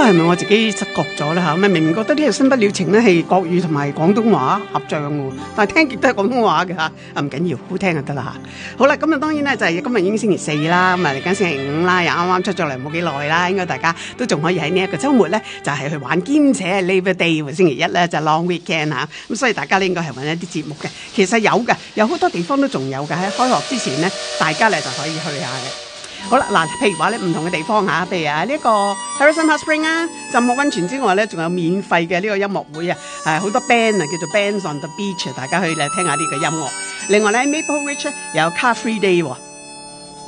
係咪我自己失覺咗啦嚇？咁明明覺得呢個新不了情咧係國語同埋廣東話合唱喎，但係聽極都係廣東話嘅嚇，唔緊要，好聽就得啦嚇。好啦，咁啊當然咧就係今日已經星期四啦，咁啊嚟緊星期五啦，又啱啱出咗嚟冇幾耐啦，應該大家都仲可以喺呢一個週末咧就係去玩，兼且係 Labor Day 星期一咧就 Long Weekend 嚇，咁所以大家咧應該係揾一啲節目嘅。其實有嘅，有好多地方都仲有嘅，喺開學之前咧，大家咧就可以去下嘅。好啦，嗱，譬如話咧唔同嘅地方嚇，譬如啊呢個 Harrison Hot Spring 啊，浸沐溫泉之外咧，仲有免費嘅呢個音樂會啊，好多 band 啊，叫做 Bands on the Beach， 大家可以嚟聽下呢個音樂。另外咧 Maple Ridge 有 Car Free Day 喎。